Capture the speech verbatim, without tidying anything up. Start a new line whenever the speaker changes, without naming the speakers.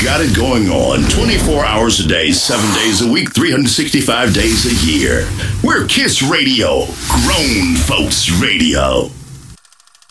got it going on twenty-four hours a day, seven days a week, three hundred sixty-five days a year. We're Kiss Radio, grown folks radio.